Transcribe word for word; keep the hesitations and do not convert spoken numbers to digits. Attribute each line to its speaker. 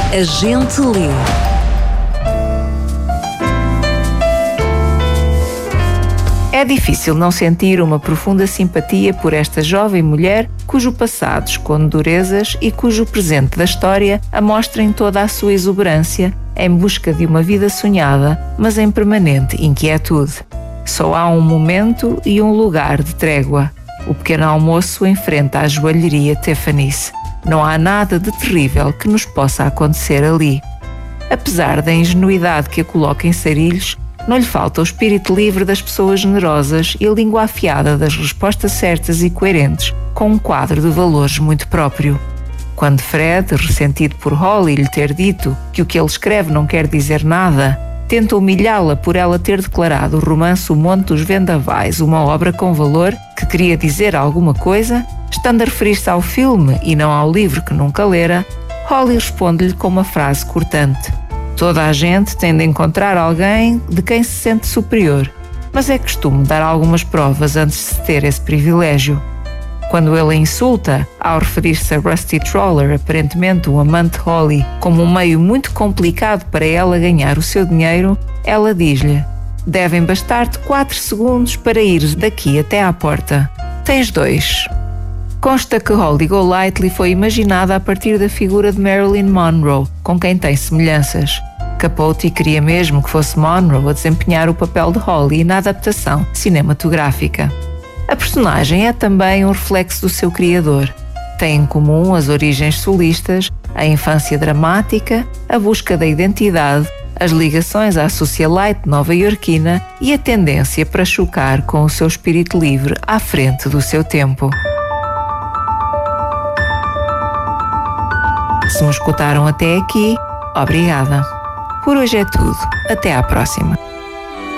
Speaker 1: A gente lê.
Speaker 2: É difícil não sentir uma profunda simpatia por esta jovem mulher cujo passado esconde durezas e cujo presente da história a mostra em toda a sua exuberância, em busca de uma vida sonhada, mas em permanente inquietude. Só há um momento e um lugar de trégua. O pequeno almoço enfrenta a joalheria Tiffany's. Não há nada de terrível que nos possa acontecer ali. Apesar da ingenuidade que a coloca em sarilhos, não lhe falta o espírito livre das pessoas generosas e a língua afiada das respostas certas e coerentes, com um quadro de valores muito próprio. Quando Fred, ressentido por Holly lhe ter dito que o que ele escreve não quer dizer nada, tenta humilhá-la por ela ter declarado o romance O Monte dos Vendavais uma obra com valor que queria dizer alguma coisa, estando a referir-se ao filme e não ao livro que nunca lera, Holly responde-lhe com uma frase cortante. Toda a gente tem de encontrar alguém de quem se sente superior, mas é costume dar algumas provas antes de se ter esse privilégio. Quando ele a insulta, ao referir-se a Rusty Troller, aparentemente o amante de Holly, como um meio muito complicado para ela ganhar o seu dinheiro, ela diz-lhe: devem bastar-te quatro segundos para ires daqui até à porta. Tens dois. Consta que Holly Golightly foi imaginada a partir da figura de Marilyn Monroe, com quem tem semelhanças. Capote queria mesmo que fosse Monroe a desempenhar o papel de Holly na adaptação cinematográfica. A personagem é também um reflexo do seu criador. Tem em comum as origens solistas, a infância dramática, a busca da identidade, as ligações à socialite nova-iorquina e a tendência para chocar com o seu espírito livre à frente do seu tempo. Se me escutaram até aqui, obrigada. Por hoje é tudo. Até à próxima.